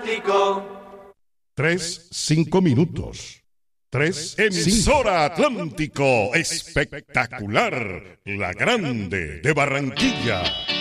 Atlántico. 5 minutos. 3, emisora Atlántico, espectacular, la grande de Barranquilla.